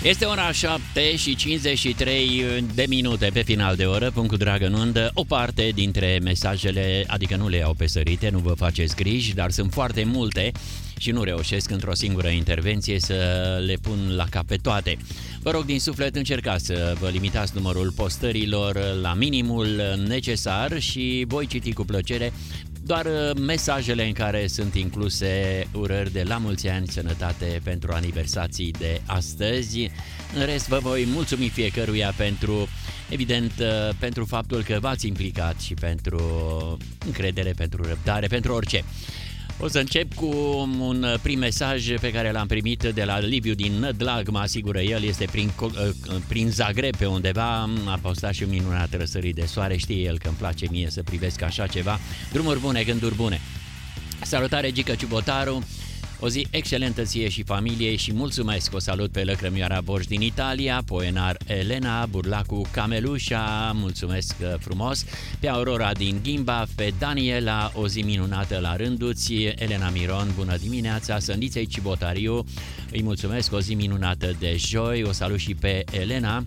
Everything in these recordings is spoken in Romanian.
Este ora 7 și 53 de minute pe final de oră, punct cu dragă în undă. O parte dintre mesajele, adică nu le iau pe sărite, nu vă faceți griji, dar sunt foarte multe și nu reușesc într-o singură intervenție să le pun la cap pe toate. Vă rog din suflet, încercați să vă limitați numărul postărilor la minimul necesar și voi citi cu plăcere doar mesajele în care sunt incluse urări de la mulți ani, sănătate pentru aniversații de astăzi. În rest, vă voi mulțumi fiecăruia pentru, evident, pentru faptul că v-ați implicat și pentru încredere, pentru răbdare, pentru orice. O să încep cu un prim mesaj pe care l-am primit de la Liviu din Nădlag, mă asigură el, este prin Zagreb pe undeva, a postat și un minunat răsărit de soare, știe el că îmi place mie să privesc așa ceva. Drumuri bune, gânduri bune. Salutare Gică Ciubotaru, o zi excelentă ție și familiei și mulțumesc, o salut pe Lăcrămioara Borș din Italia, Poenar Elena, Burlacu Camelușa, mulțumesc frumos, pe Aurora din Ghimba, pe Daniela, o zi minunată la rânduți, Elena Miron, bună dimineața, Sândiței Cibotariu, îi mulțumesc, o zi minunată de joi, o salut și pe Elena.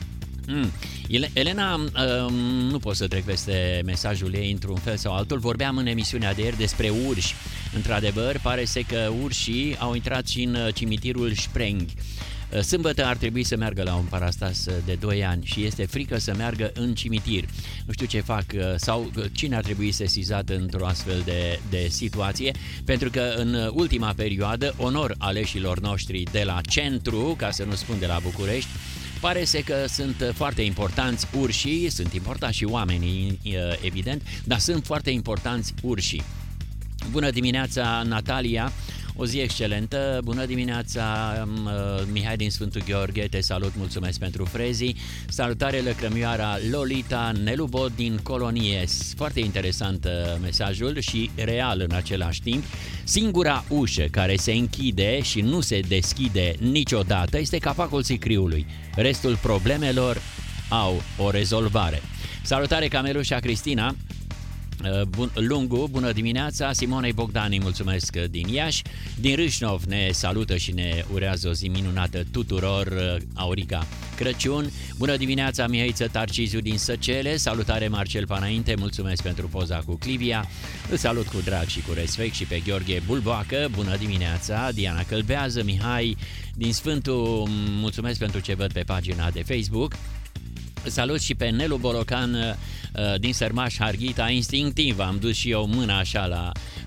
Elena, nu pot să trec peste mesajul ei într-un fel sau altul. Vorbeam în emisiunea de ieri despre urși. Într-adevăr, pare că urșii au intrat și în cimitirul Spreng. Sâmbătă ar trebui să meargă la un parastas de 2 ani și este frică să meargă în cimitir. Nu știu ce fac sau cine ar trebui sesizat într-o astfel de situație, pentru că în ultima perioadă, onor aleșilor noștri de la centru, ca să nu spun de la București, pare că sunt foarte importanți urșii, sunt importanți și oamenii, evident, dar sunt foarte importanți urșii. Bună dimineața, Natalia, o zi excelentă. Bună dimineața, Mihai din Sfântul Gheorghe, te salut, mulțumesc pentru frezii. Salutare Lăcrămioara Lolita, Nelu Bod din Colonie. Foarte interesant mesajul și real în același timp. Singura ușă care se închide și nu se deschide niciodată este capacul sicriului. Restul problemelor au o rezolvare. Salutare Camelușa Cristina, Lungu, bună dimineața, Simonei Bogdani, mulțumesc din Iași, din Râșnov ne salută și ne urează o zi minunată tuturor, Aurica Crăciun, bună dimineața Mihăiță Tarciziu din Săcele, salutare Marcel Panainte, mulțumesc pentru poza cu Clivia, îl salut cu drag și cu respect și pe Gheorghe Bulboacă, bună dimineața, Diana Călbează, Mihai din Sfântul, mulțumesc pentru ce văd pe pagina de Facebook. Salut și pe Nelu Bolocan din Sărmaș Harghita, instinctiv am dus și eu mâna așa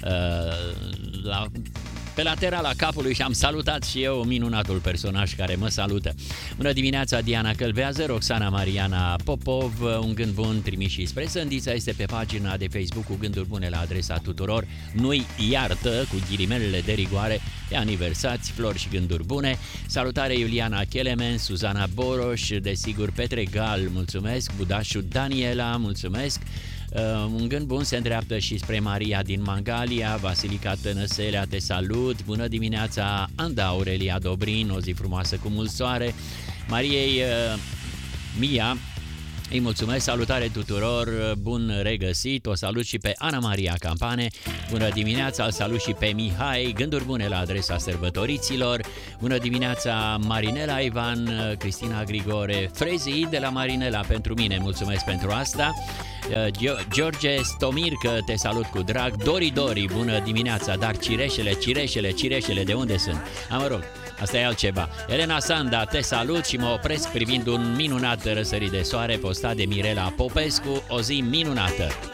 pe laterala capului și am salutat și eu minunatul personaj care mă salută. Bună dimineața Diana Călvează, Roxana Mariana Popov, un gând bun trimis și spre Sândița, este pe pagina de Facebook cu gânduri bune la adresa tuturor. Nu-i iartă, cu ghilimelele de rigoare, pe aniversați, flori și gânduri bune. Salutare Iuliana Chelemen, Suzana Boroș, desigur Petre Gal, mulțumesc, Budașu Daniela, mulțumesc. Un gând bun se îndreaptă și spre Maria din Mangalia, Vasilica Tănăselea, te salut, bună dimineața Anda Aurelia Dobrin, o zi frumoasă cu mult soare, Mariei Mia, îi mulțumesc, salutare tuturor, bun regăsit, o salut și pe Ana Maria Campane, bună dimineața, îl salut și pe Mihai, gânduri bune la adresa sărbătoriților, bună dimineața Marinela Ivan, Cristina Grigore, frezii de la Marinela pentru mine, mulțumesc pentru asta, George Stomircă, te salut cu drag, Dori, bună dimineața, dar cireșele, de unde sunt? Mă rog, asta e altceva. Elena Sanda, te salut și mă opresc privind un minunat răsărit de soare postat de Mirela Popescu, o zi minunată.